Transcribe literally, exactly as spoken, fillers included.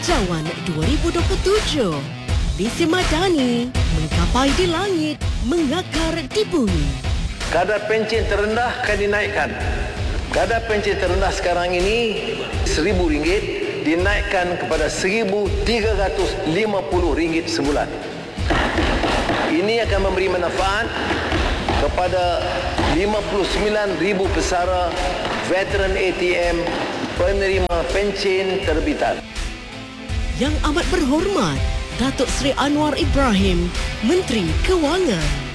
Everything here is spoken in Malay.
Hijauan dua ribu dua puluh tujuh. Visi Madani, menggapai di langit, mengakar di bumi. Kadar pencen terendah akan dinaikkan. Kadar pencen terendah sekarang ini seribu ringgit dinaikkan kepada seribu tiga ratus lima puluh ringgit sebulan. Ini akan memberi manfaat kepada lima puluh sembilan ribu pesara veteran A T M penerima pencen terbitan. Yang amat berhormat, Datuk Seri Anwar Ibrahim, Menteri Kewangan.